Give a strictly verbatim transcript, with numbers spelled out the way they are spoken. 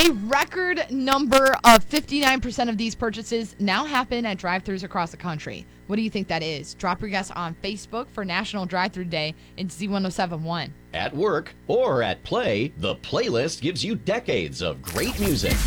A record number of fifty-nine percent of these purchases now happen at drive-thrus across the country. What do you think that is? Drop your guess on Facebook for National Drive-Thru Day in Z one oh seven point one. At work or at play, the playlist gives you decades of great music.